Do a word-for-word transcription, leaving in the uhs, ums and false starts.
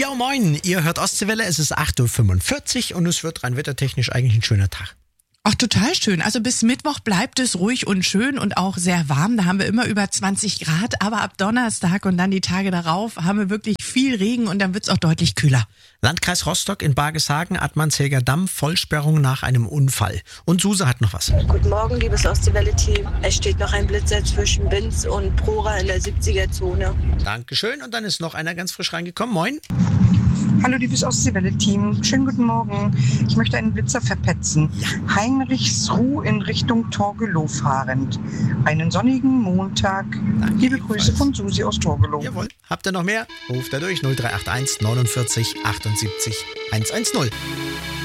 Ja, moin, ihr hört Ostseewelle, es ist acht Uhr fünfundvierzig und es wird rein wettertechnisch eigentlich ein schöner Tag. Ach, total schön. Also bis Mittwoch bleibt es ruhig und schön und auch sehr warm. Da haben wir immer über zwanzig Grad, aber ab Donnerstag und dann die Tage darauf haben wir wirklich viel Regen und dann wird's auch deutlich kühler. Landkreis Rostock in Bargeshagen, Admanshäger Damm, Vollsperrung nach einem Unfall. Und Suse hat noch was. Guten Morgen, liebes Ostseewelle-Team. Es steht noch ein Blitzer zwischen Binz und Prora in der siebziger-Zone. Dankeschön. Und dann ist noch einer ganz frisch reingekommen. Moin. Hallo liebes Ostseewelle-Team, schönen guten Morgen. Ich möchte einen Blitzer verpetzen. Ja. Heinrichsruh in Richtung Torgelow fahrend. Einen sonnigen Montag. Danke, Liebe Grüße ebenfalls. von Susi aus Torgelow. Jawohl. Habt ihr noch mehr? Ruft er durch null drei acht eins neunundvierzig achtundsiebzig hundertzehn.